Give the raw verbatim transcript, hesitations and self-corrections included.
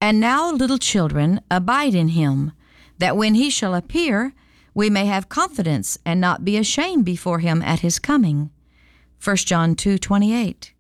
And now, little children, abide in him, that when he shall appear, we may have confidence and not be ashamed before him at his coming. First John two twenty-eight.